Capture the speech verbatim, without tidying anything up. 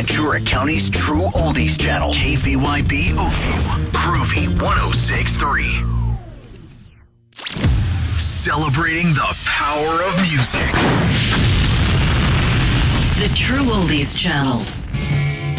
Ventura County's true oldies channel, K V Y B Oakview, Groovy one oh six point three. Celebrating the power of music. The True Oldies Channel.